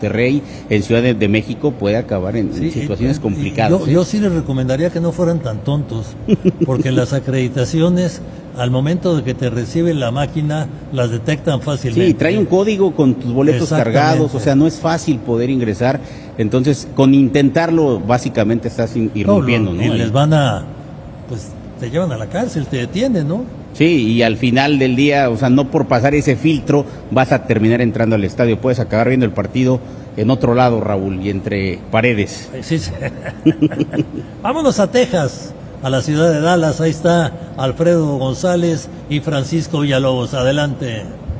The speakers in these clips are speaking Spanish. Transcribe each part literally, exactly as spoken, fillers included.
Monterrey, en Ciudad de, de México, puede acabar en, sí, en situaciones y, complicadas. Yo, ¿sí? yo sí les recomendaría que no fueran tan tontos, porque las acreditaciones, al momento de que te recibe la máquina, las detectan fácilmente. Sí, trae un código con tus boletos cargados, o sea, no es fácil poder ingresar, entonces con intentarlo básicamente estás irrumpiendo, ¿no? ¿no? Y les van a, pues te llevan a la cárcel, te detienen, ¿no? Sí, y al final del día, o sea, no por pasar ese filtro vas a terminar entrando al estadio, puedes acabar viendo el partido en otro lado, Raúl, y entre paredes. Sí, sí. Vámonos a Texas, a la ciudad de Dallas, ahí está Alfredo González y Francisco Villalobos, adelante.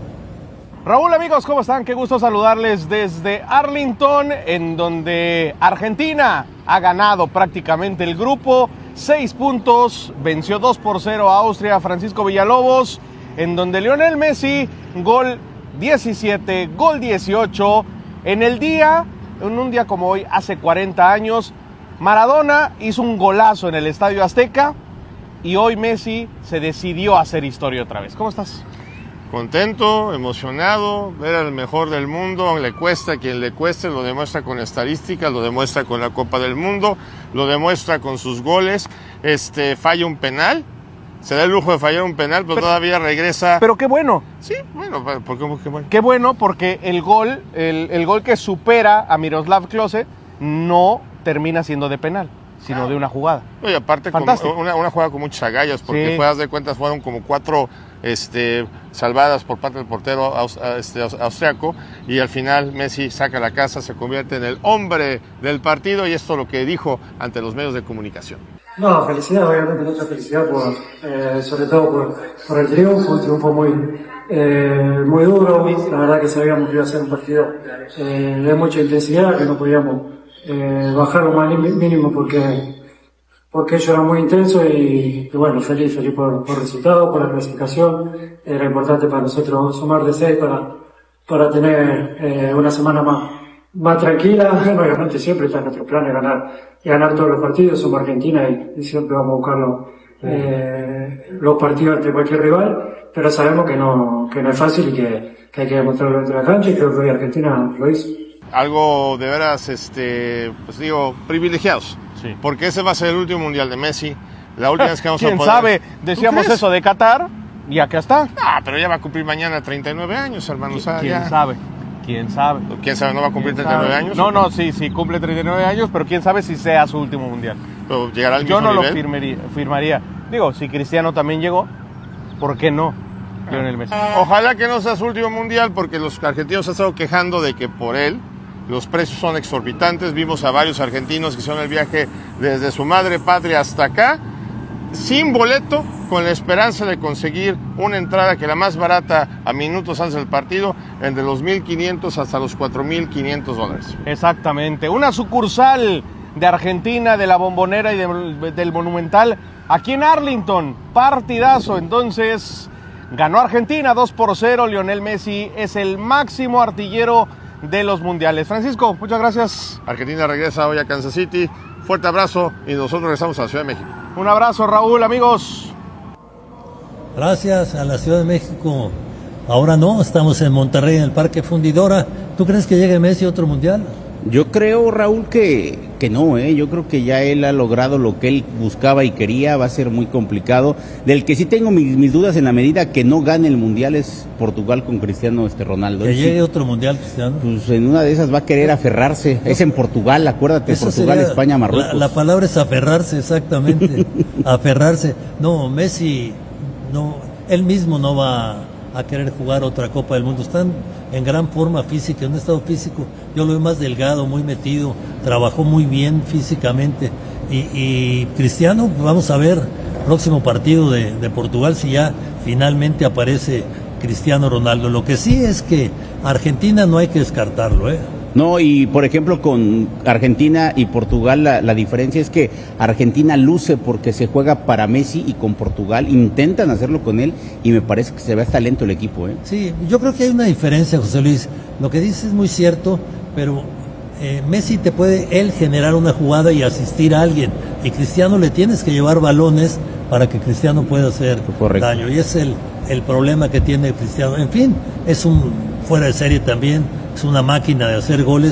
Raúl, amigos, ¿cómo están? Qué gusto saludarles desde Arlington, en donde Argentina ha ganado prácticamente el grupo. Seis puntos, venció dos por cero a Austria, Francisco Villalobos, en donde Lionel Messi, gol diecisiete, gol dieciocho. En el día, en un día como hoy, hace cuarenta años, Maradona hizo un golazo en el Estadio Azteca y hoy Messi se decidió a hacer historia otra vez. ¿Cómo estás? Contento, emocionado, ver al mejor del mundo, le cuesta a quien le cueste, lo demuestra con estadísticas, lo demuestra con la Copa del Mundo, lo demuestra con sus goles, este, falla un penal, se da el lujo de fallar un penal, pero, pero todavía regresa. Pero qué bueno. Sí, bueno, ¿por qué, qué bueno? Qué bueno porque el gol, el, el gol que supera a Miroslav Klose no termina siendo de penal, sino ah. de una jugada. Y aparte, con una, una jugada con muchas agallas, porque sí. Fueras de cuentas fueron como cuatro este, salvadas por parte del portero aus, este, austriaco, y al final Messi saca la casa, se convierte en el hombre del partido, y esto es lo que dijo ante los medios de comunicación. No, felicidad, obviamente mucha felicidad, por, eh, sobre todo por, por el triunfo, un triunfo muy, eh, muy duro. La verdad que sabíamos que iba a ser un partido eh, de mucha intensidad, que no podíamos eh, bajar lo más mínimo porque porque ello era muy intenso y, y bueno, feliz, feliz por, por el resultado, por la clasificación. Era importante para nosotros sumar de seis para, para tener eh, una semana más, más tranquila. Obviamente siempre está en nuestro plan de ganar, y ganar todos los partidos. Somos Argentina y, y siempre vamos a buscar los, eh, los partidos ante cualquier rival, pero sabemos que no, que no es fácil y que, que hay que demostrarlo dentro de la cancha, y creo que hoy Argentina lo hizo. Algo de veras, este, pues digo, privilegiados. Sí. Porque ese va a ser el último mundial de Messi. La última vez que vamos a poder... ¿Quién sabe? Decíamos eso de Qatar y acá está. Ah, pero ya va a cumplir mañana treinta y nueve años, hermano. O sea, ¿Quién ya... sabe? ¿Quién sabe? ¿Quién sabe? ¿No va a cumplir treinta y nueve años? No, no, sí, sí, cumple treinta y nueve años, pero quién sabe si sea su último mundial. Pero llegará al Yo mismo no nivel. lo firmaría, firmaría. Digo, si Cristiano también llegó, ¿por qué no? Lionel Messi. Ojalá que no sea su último mundial, porque los argentinos se han estado quejando de que por él los precios son exorbitantes. Vimos a varios argentinos que hicieron el viaje desde su madre patria hasta acá, sin boleto, con la esperanza de conseguir una entrada que la más barata a minutos antes del partido, entre los mil quinientos hasta los cuatro mil quinientos dólares. Exactamente. Una sucursal de Argentina, de la Bombonera y de, del Monumental, aquí en Arlington. Partidazo. Entonces, ganó Argentina dos por cero. Lionel Messi es el máximo artillero de los mundiales. Francisco, muchas gracias. Argentina regresa hoy a Kansas City. Fuerte abrazo y nosotros regresamos a la Ciudad de México. Un abrazo, Raúl, amigos. Gracias a la Ciudad de México. Ahora no, estamos en Monterrey, en el Parque Fundidora. ¿Tú crees que llegue Messi a otro mundial? Yo creo, Raúl, que, que no, ¿eh? Yo creo que ya él ha logrado lo que él buscaba y quería. Va a ser muy complicado. Del que sí tengo mis, mis dudas en la medida que no gane el mundial es Portugal con Cristiano este Ronaldo. Que sí, llegue otro mundial, Cristiano. Pues en una de esas va a querer aferrarse. Es en Portugal, acuérdate, Eso Portugal, sería, España, Marruecos. La, la palabra es aferrarse, exactamente. Aferrarse. No, Messi, no, él mismo no va a querer jugar otra Copa del Mundo. Están en gran forma física, en un estado físico. Yo lo veo más delgado, muy metido, trabajó muy bien físicamente. Y, y Cristiano, vamos a ver, próximo partido de, de Portugal, si ya finalmente aparece Cristiano Ronaldo. Lo que sí es que Argentina no hay que descartarlo, ¿eh? No, y por ejemplo con Argentina y Portugal la, la diferencia es que Argentina luce porque se juega para Messi, y con Portugal intentan hacerlo con él y me parece que se ve hasta lento el equipo, ¿eh? Sí, yo creo que hay una diferencia, José Luis. Lo que dices es muy cierto, pero eh, Messi te puede él generar una jugada y asistir a alguien, y Cristiano le tienes que llevar balones para que Cristiano pueda hacer Correcto. daño, y es el, el problema que tiene Cristiano. En fin, es un fuera de serie también, es una máquina de hacer goles.